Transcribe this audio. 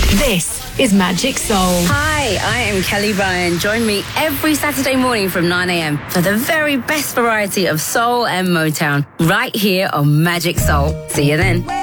This is Magic Soul. Hi, I am Kelly Bryan. Join me every Saturday morning from 9 a.m. for the very best variety of soul and Motown right here on Magic Soul. See you then.